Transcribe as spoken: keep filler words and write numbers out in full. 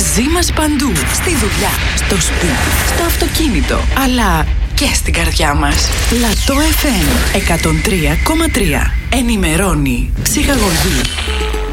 Μαζί μας παντού. Στη δουλειά, στο σπίτι, στο αυτοκίνητο, αλλά και στην καρδιά μας. Λατό εφ εμ εκατόν τρία κόμμα τρία. Ενημερώνει, ψυχαγωγεί,